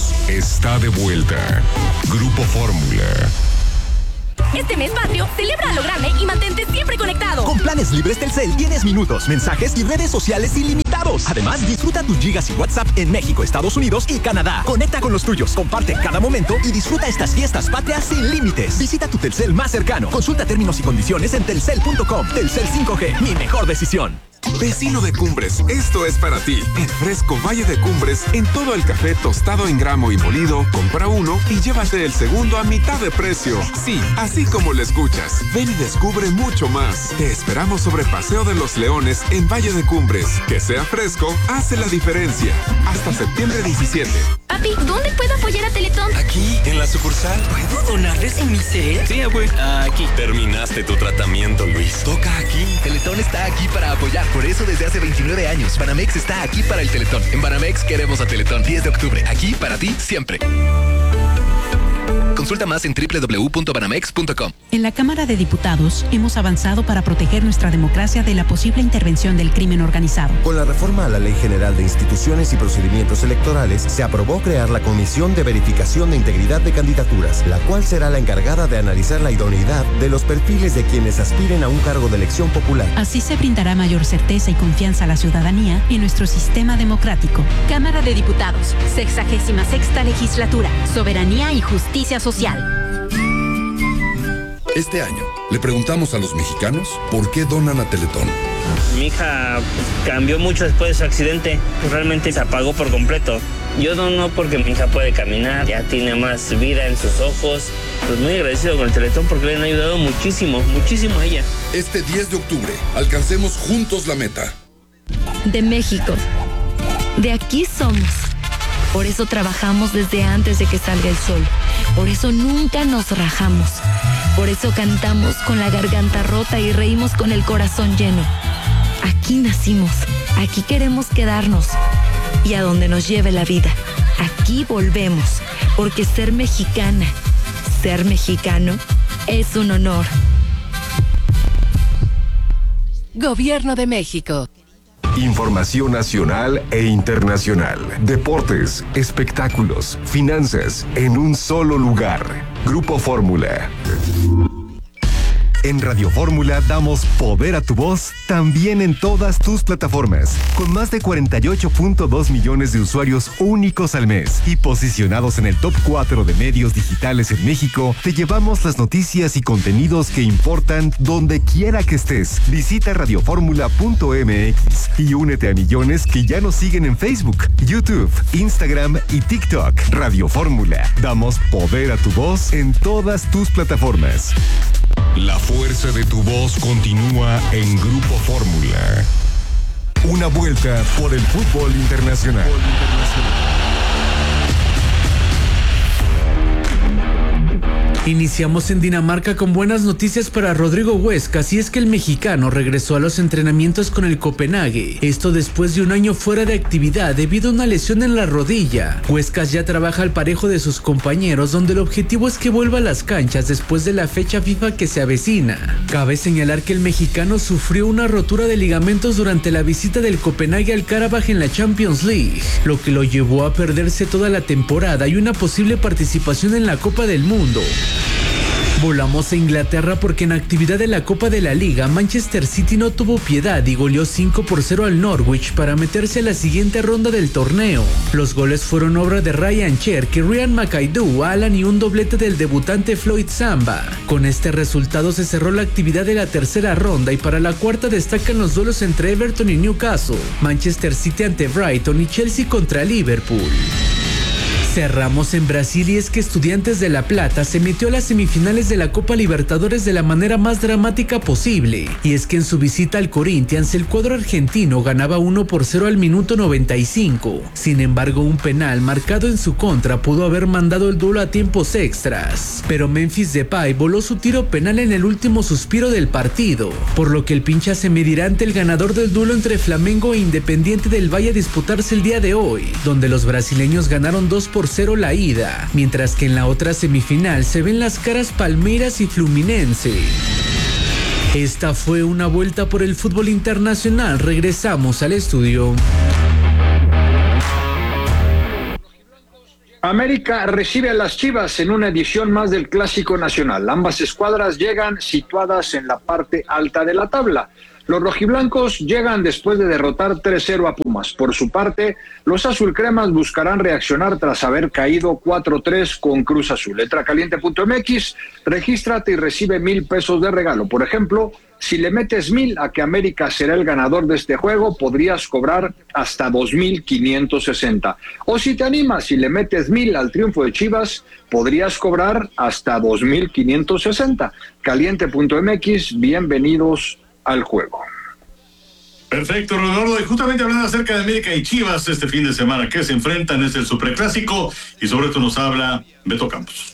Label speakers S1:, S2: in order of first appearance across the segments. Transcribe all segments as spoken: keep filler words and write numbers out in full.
S1: está de vuelta. Grupo Fórmula.
S2: Este mes patrio, celebra a lo grande y mantente siempre conectado.
S3: Con planes libres Telcel tienes minutos, mensajes y redes sociales ilimitados. Además, disfruta tus gigas y WhatsApp en México, Estados Unidos y Canadá. Conecta con los tuyos, comparte cada momento y disfruta estas fiestas patrias sin límites. Visita tu Telcel más cercano. Consulta términos y condiciones en telcel punto com. Telcel cinco G, mi mejor decisión.
S4: Vecino de Cumbres, esto es para ti. El fresco Valle de Cumbres, en todo el café tostado en gramo y molido, compra uno y llévate el segundo a mitad de precio. Sí, así como lo escuchas. Ven y descubre mucho más. Te esperamos sobre Paseo de los Leones en Valle de Cumbres. Que sea fresco, hace la diferencia. Hasta septiembre diecisiete.
S2: Papi, ¿dónde puedo apoyar a Teletón?
S5: Aquí, en la sucursal.
S6: ¿Puedo donarles en mi set?
S5: Sí, güey. Aquí.
S7: Terminaste tu tratamiento, Luis.
S5: Toca aquí. Teletón está aquí para apoyar. Por eso desde hace veintinueve años, Banamex está aquí para el Teletón. En Banamex queremos a Teletón. diez de octubre. Aquí para ti siempre. Consulta más en doble u doble u doble u punto banamex punto com.
S8: En la Cámara de Diputados hemos avanzado para proteger nuestra democracia de la posible intervención del crimen organizado.
S9: Con la reforma a la Ley General de Instituciones y Procedimientos Electorales, se aprobó crear la Comisión de Verificación de Integridad de Candidaturas, la cual será la encargada de analizar la idoneidad de los perfiles de quienes aspiren a un cargo de elección popular.
S8: Así se brindará mayor certeza y confianza a la ciudadanía en nuestro sistema democrático.
S2: Cámara de Diputados, sexagésima sexta legislatura, soberanía y justicia social.
S10: Este año, le preguntamos a los mexicanos por qué donan a Teletón.
S11: Mi hija cambió mucho después de su accidente, realmente se apagó por completo. Yo dono porque mi hija puede caminar, ya tiene más vida en sus ojos. Pues muy agradecido con el Teletón porque le han ayudado muchísimo, muchísimo a ella.
S10: Este diez de octubre, alcancemos juntos la meta.
S12: De México, de aquí somos. Por eso trabajamos desde antes de que salga el sol. Por eso nunca nos rajamos. Por eso cantamos con la garganta rota y reímos con el corazón lleno. Aquí nacimos, aquí queremos quedarnos. Y a donde nos lleve la vida, aquí volvemos. Porque ser mexicana, ser mexicano, es un honor.
S13: Gobierno de México.
S1: Información nacional e internacional. Deportes, espectáculos, finanzas, en un solo lugar. Grupo Fórmula. En Radio Fórmula damos poder a tu voz también en todas tus plataformas, con más de cuarenta y ocho punto dos millones de usuarios únicos al mes y posicionados en el top cuatro de medios digitales en México. Te llevamos las noticias y contenidos que importan donde quiera que estés. Visita radioformula punto m x y únete a millones que ya nos siguen en Facebook, YouTube, Instagram y TikTok. Radio Fórmula. Damos poder a tu voz en todas tus plataformas. La fuerza de tu voz continúa en Grupo Fórmula. Una vuelta por el fútbol internacional.
S14: Iniciamos en Dinamarca con buenas noticias para Rodrigo Huescas, y es que el mexicano regresó a los entrenamientos con el Copenhague, esto después de un año fuera de actividad debido a una lesión en la rodilla. Huescas ya trabaja al parejo de sus compañeros, donde el objetivo es que vuelva a las canchas después de la fecha FIFA que se avecina. Cabe señalar que el mexicano sufrió una rotura de ligamentos durante la visita del Copenhague al Karabaj en la Champions League, lo que lo llevó a perderse toda la temporada y una posible participación en la Copa del Mundo. Volamos a Inglaterra porque en actividad de la Copa de la Liga, Manchester City no tuvo piedad y goleó cinco por cero al Norwich para meterse a la siguiente ronda del torneo. Los goles fueron obra de Ryan Cherky, Ryan McAdoo, Alan y un doblete del debutante Floyd Samba. Con este resultado se cerró la actividad de la tercera ronda y para la cuarta destacan los duelos entre Everton y Newcastle, Manchester City ante Brighton y Chelsea contra Liverpool. Cerramos en Brasil y es que Estudiantes de La Plata se metió a las semifinales de la Copa Libertadores de la manera más dramática posible, y es que en su visita al Corinthians el cuadro argentino ganaba uno por cero al minuto noventa y cinco. Sin embargo, un penal marcado en su contra pudo haber mandado el duelo a tiempos extras, pero Memphis Depay voló su tiro penal en el último suspiro del partido, por lo que el pincha se medirá ante el ganador del duelo entre Flamengo e Independiente del Valle a disputarse el día de hoy, donde los brasileños ganaron dos por cero la ida, mientras que en la otra semifinal se ven las caras Palmeiras y Fluminense. Esta fue una vuelta por el fútbol internacional. Regresamos al estudio.
S15: América recibe a las Chivas en una edición más del Clásico Nacional. Ambas escuadras llegan situadas en la parte alta de la tabla. Los rojiblancos llegan después de derrotar tres cero a Pumas. Por su parte, los azulcremas buscarán reaccionar tras haber caído cuatro tres con Cruz Azul. Letra caliente punto m x, regístrate y recibe mil pesos de regalo. Por ejemplo, si le metes mil a que América será el ganador de este juego, podrías cobrar hasta dos mil quinientos sesenta. O si te animas y le metes mil al triunfo de Chivas, podrías cobrar hasta dos mil quinientos sesenta. caliente punto m x, bienvenidos al juego.
S16: Perfecto, Rodolfo. Y justamente hablando acerca de América y Chivas este fin de semana que se enfrentan, es el Superclásico, y sobre esto nos habla Beto Campos.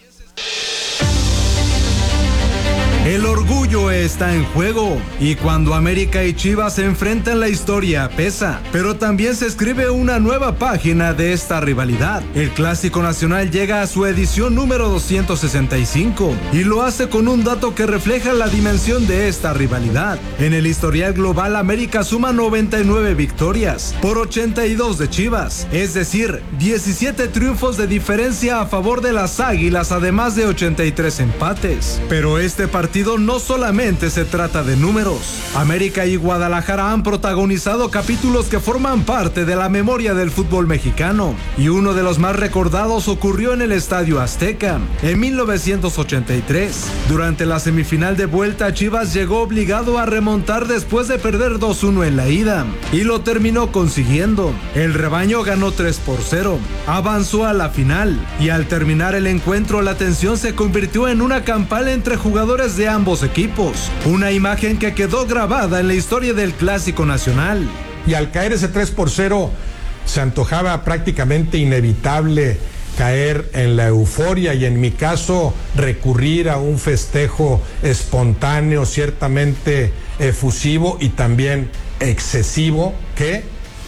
S17: El orgullo está en juego y cuando América y Chivas se enfrentan la historia pesa, pero también se escribe una nueva página de esta rivalidad. El Clásico Nacional llega a su edición número doscientos sesenta y cinco y lo hace con un dato que refleja la dimensión de esta rivalidad. En el historial global, América suma noventa y nueve victorias por ochenta y dos de Chivas, es decir, diecisiete triunfos de diferencia a favor de las Águilas, además de ochenta y tres empates. Pero este partido no solamente se trata de números. América y Guadalajara han protagonizado capítulos que forman parte de la memoria del fútbol mexicano, y uno de los más recordados ocurrió en el Estadio Azteca en mil novecientos ochenta y tres. Durante la semifinal de vuelta, Chivas llegó obligado a remontar después de perder dos uno en la ida y lo terminó consiguiendo. El rebaño ganó tres por cero, avanzó a la final y al terminar el encuentro la tensión se convirtió en una campal entre jugadores de ambos equipos, una imagen que quedó grabada en la historia del Clásico Nacional.
S18: Y al caer ese tres por cero se antojaba prácticamente inevitable caer en la euforia y en mi caso recurrir a un festejo espontáneo, ciertamente efusivo y también excesivo, que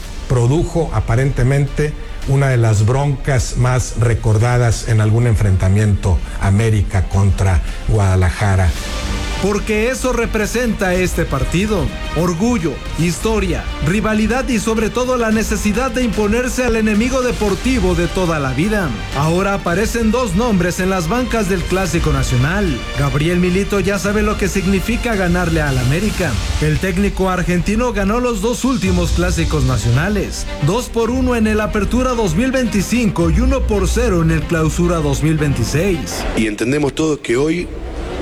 S18: produjo aparentemente una de las broncas más recordadas en algún enfrentamiento América contra Guadalajara.
S17: Porque eso representa este partido: orgullo, historia, rivalidad y sobre todo la necesidad de imponerse al enemigo deportivo de toda la vida. Ahora aparecen dos nombres en las bancas del Clásico Nacional. Gabriel Milito ya sabe lo que significa ganarle al América. El técnico argentino ganó los dos últimos Clásicos Nacionales, dos por uno en el Apertura dos mil veinticinco y uno por cero en el Clausura dos mil veintiséis.
S19: Y entendemos todos que hoy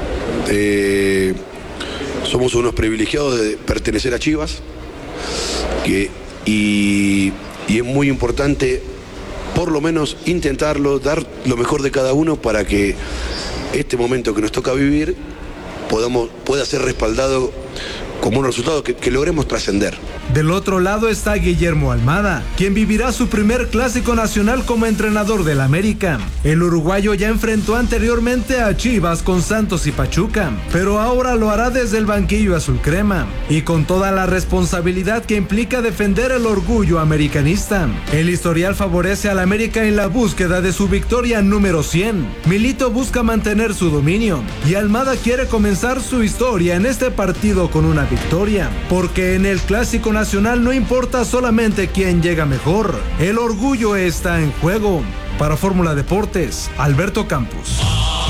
S19: Eh, somos unos privilegiados de pertenecer a Chivas, que, y, y es muy importante por lo menos intentarlo, dar lo mejor de cada uno para que este momento que nos toca vivir podamos, pueda ser respaldado como un resultado que, que logremos trascender.
S17: Del otro lado está Guillermo Almada, quien vivirá su primer Clásico Nacional como entrenador del América. El uruguayo ya enfrentó anteriormente a Chivas con Santos y Pachuca, pero ahora lo hará desde el banquillo azulcrema y con toda la responsabilidad que implica defender el orgullo americanista. El historial favorece al América en la búsqueda de su victoria número cien. Milito busca mantener su dominio y Almada quiere comenzar su historia en este partido con una victoria, porque en el Clásico Nacional no importa solamente quién llega mejor, el orgullo está en juego. Para Fórmula Deportes, Alberto Campos.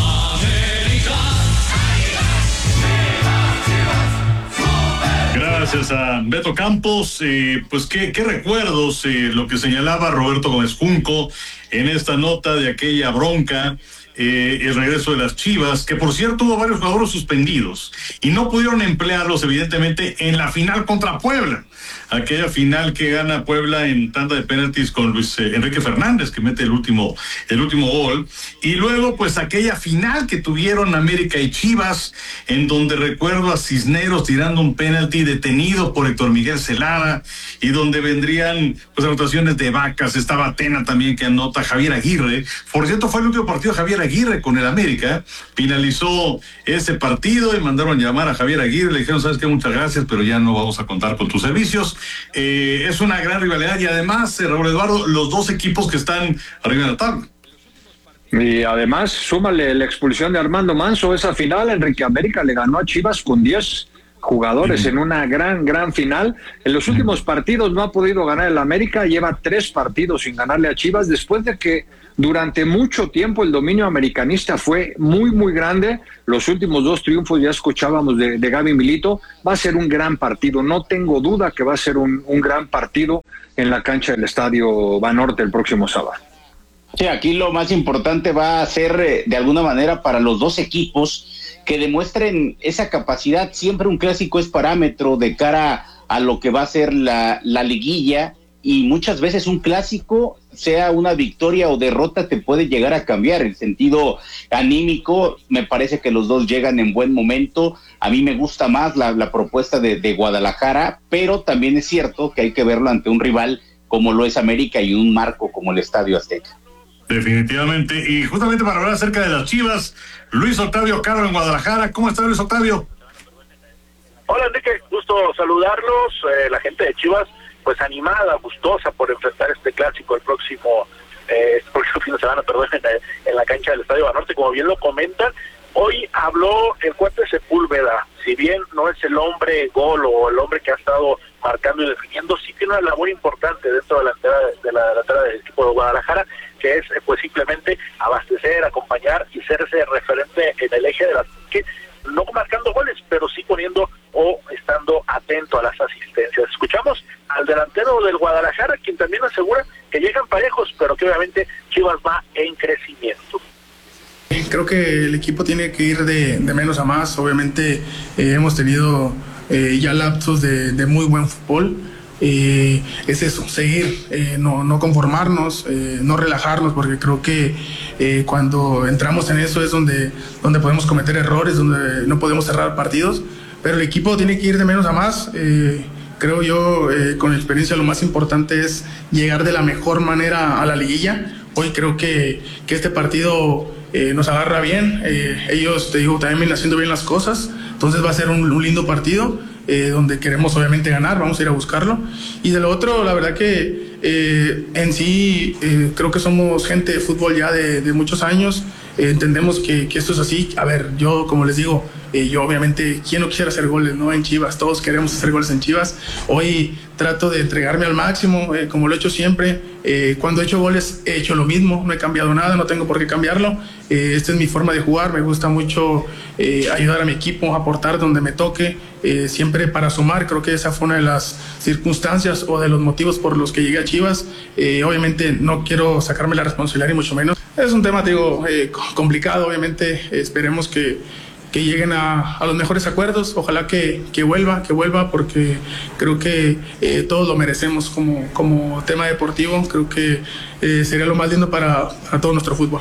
S16: Gracias a Beto Campos. Eh, pues qué, qué recuerdos, eh, lo que señalaba Roberto Gómez Junco en esta nota de aquella bronca. Eh, el regreso de las Chivas, que por cierto hubo varios jugadores suspendidos y no pudieron emplearlos evidentemente en la final contra Puebla, aquella final que gana Puebla en tanda de penaltis con Luis eh, Enrique Fernández, que mete el último el último gol, y luego pues aquella final que tuvieron América y Chivas, en donde recuerdo a Cisneros tirando un penalti detenido por Héctor Miguel Celada, y donde vendrían pues anotaciones de Vacas, estaba Tena también que anota, Javier Aguirre. Por cierto, fue el último partido de Javier Aguirre con el América, finalizó ese partido y mandaron llamar a Javier Aguirre, le dijeron, sabes qué, muchas gracias, pero ya no vamos a contar con tus servicios. Eh, es una gran rivalidad y además, eh, Raúl Eduardo, los dos equipos que están arriba de la tabla.
S15: Y además, súmale la expulsión de Armando Manso, esa final, Enrique América le ganó a Chivas con diez jugadores en una gran, gran final. En los últimos partidos no ha podido ganar el América, lleva tres partidos sin ganarle a Chivas, después de que durante mucho tiempo el dominio americanista fue muy, muy grande. Los últimos dos triunfos ya escuchábamos de, de Gaby Milito. Va a ser un gran partido, no tengo duda que va a ser un, un gran partido en la cancha del Estadio Banorte el próximo sábado.
S20: Sí, aquí lo más importante va a ser eh, de alguna manera para los dos equipos que demuestren esa capacidad. Siempre un clásico es parámetro de cara a lo que va a ser la, la liguilla, y muchas veces un clásico, sea una victoria o derrota, te puede llegar a cambiar el sentido anímico. Me parece que los dos llegan en buen momento. A mí me gusta más la, la propuesta de, de Guadalajara, pero también es cierto que hay que verlo ante un rival como lo es América y un marco como el Estadio Azteca.
S16: Definitivamente, y justamente para hablar acerca de las Chivas, Luis Octavio Caro en Guadalajara. ¿Cómo está, Luis Octavio?
S21: Hola, Enrique, gusto saludarlos. Eh, la gente de Chivas, pues animada, gustosa por enfrentar este clásico el próximo, eh, el próximo fin de semana, perdón, en, en la cancha del Estadio Banorte, como bien lo comentan. Hoy habló el Cuate Sepúlveda. Si bien no es el hombre gol o el hombre que ha estado marcando y definiendo, sí tiene una labor importante dentro de la delantera de la delantera del equipo de Guadalajara, que es pues simplemente abastecer, acompañar y ser ese referente en el eje de las que no marcando goles, pero sí poniendo o estando atento a las asistencias. Escuchamos al delantero del Guadalajara, quien también asegura que llegan parejos, pero que obviamente Chivas va en crecimiento.
S22: Creo que el equipo tiene que ir de, de menos a más. Obviamente eh, hemos tenido eh, ya lapsos de, de muy buen fútbol. Eh, es eso, seguir, eh, no, no conformarnos, eh, no relajarnos, porque creo que eh, cuando entramos en eso es donde, donde podemos cometer errores, donde no podemos cerrar partidos, pero el equipo tiene que ir de menos a más. Eh, creo yo, eh, con experiencia, lo más importante es llegar de la mejor manera a la liguilla. Hoy creo que, que este partido eh, nos agarra bien, eh, ellos, te digo, también vienen haciendo bien las cosas, entonces va a ser un, un lindo partido. Eh, donde queremos obviamente ganar, vamos a ir a buscarlo. Y de lo otro, la verdad que eh, en sí eh, creo que somos gente de fútbol ya de, de muchos años, eh, entendemos que, que esto es así. A ver, yo como les digo, eh, yo obviamente, ¿quién no quiere hacer goles, no? En Chivas, todos queremos hacer goles en Chivas. Hoy trato de entregarme al máximo, eh, como lo he hecho siempre. Eh, cuando he hecho goles he hecho lo mismo, no he cambiado nada, no tengo por qué cambiarlo. Eh, esta es mi forma de jugar, me gusta mucho eh, ayudar a mi equipo, aportar donde me toque, eh, siempre para sumar. Creo que esa fue una de las circunstancias o de los motivos por los que llegué a Chivas. Eh, obviamente no quiero sacarme la responsabilidad, ni mucho menos. Es un tema, digo, eh, complicado, obviamente. Eh, esperemos que, que lleguen a, a los mejores acuerdos. Ojalá que, que vuelva, que vuelva, porque creo que eh, todos lo merecemos como, como tema deportivo. Creo que eh, sería lo más lindo para, para todo nuestro fútbol.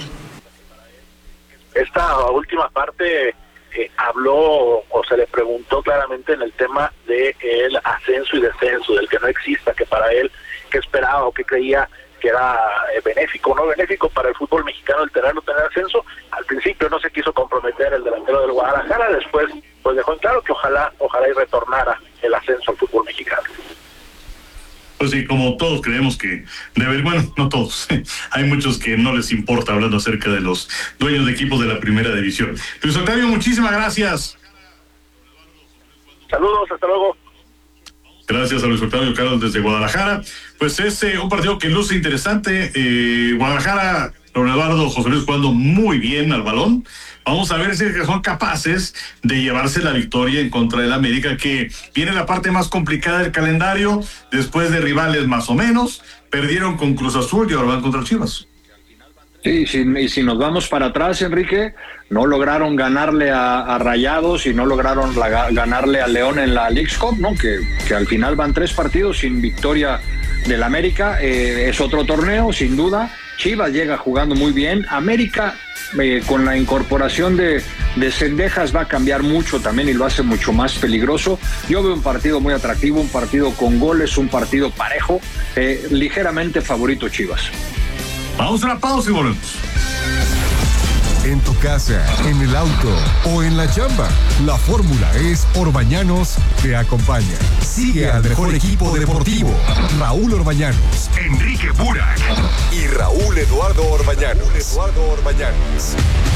S21: Esta última parte eh, habló o se le preguntó claramente en el tema del ascenso y descenso, del que no exista, que para él, que esperaba o que creía que era eh, benéfico o no benéfico para el fútbol mexicano el tenerlo, tener ascenso. Al principio no se quiso comprometer el delantero del Guadalajara, después pues dejó en claro que ojalá, ojalá y retornara el ascenso al fútbol mexicano.
S16: Pues sí, como todos creemos que debe, bueno, no todos, hay muchos que no les importa, hablando acerca de los dueños de equipos de la primera división. Luis Octavio, muchísimas gracias.
S21: Saludos, hasta luego.
S16: Gracias a Luis Octavio Carlos desde Guadalajara. Pues es eh, un partido que luce interesante. Eh, Guadalajara, don Eduardo, José Luis jugando muy bien al balón. Vamos a ver si son capaces de llevarse la victoria en contra del América, que viene la parte más complicada del calendario, después de rivales más o menos. Perdieron con Cruz Azul y ahora van contra Chivas.
S15: Sí, sí, y si nos vamos para atrás, Enrique, no lograron ganarle a, a Rayados y no lograron la, ganarle a León en la Leagues Cup, ¿no? Que, que al final van tres partidos sin victoria del América. Eh, es otro torneo, sin duda. Chivas llega jugando muy bien. América, eh, con la incorporación de, de Cendejas, va a cambiar mucho también y lo hace mucho más peligroso. Yo veo un partido muy atractivo, un partido con goles, un partido parejo, eh, ligeramente favorito Chivas.
S16: Vamos a la pausa y volvemos.
S1: En tu casa, en el auto o en la chamba, la fórmula es Orbañanos te acompaña. Sigue al mejor equipo deportivo, Raúl Orbañanos, Enrique Burak y Raúl Eduardo Orbañanos. Eduardo Orbañanos.